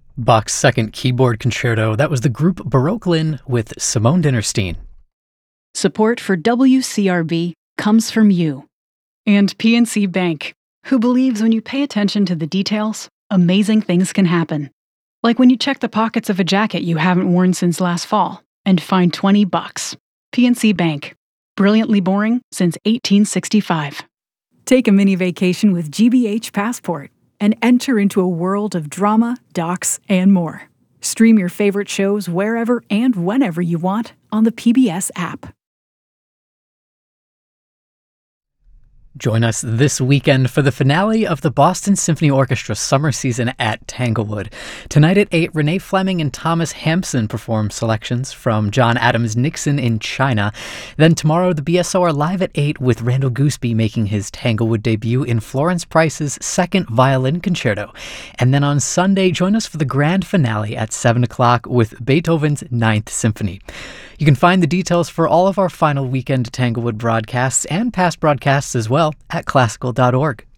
Bach's second keyboard concerto, that was the group Baroquelin with Simone Dinnerstein. Support for WCRB comes from you. And PNC Bank, who believes when you pay attention to the details, amazing things can happen. Like when you check the pockets of a jacket you haven't worn since last fall and find $20. PNC Bank. Brilliantly boring since 1865. Take a mini vacation with GBH Passport and enter into a world of drama, docs, and more. Stream your favorite shows wherever and whenever you want on the PBS app. Join us this weekend for the finale of the Boston Symphony Orchestra summer season at Tanglewood. Tonight at 8, Renee Fleming and Thomas Hampson perform selections from John Adams' Nixon in China. Then tomorrow, the BSO are live at 8 with Randall Gooseby making his Tanglewood debut in Florence Price's second violin concerto. And then on Sunday, join us for the grand finale at 7 o'clock with Beethoven's Ninth Symphony. You can find the details for all of our final weekend Tanglewood broadcasts and past broadcasts as well at classical.org.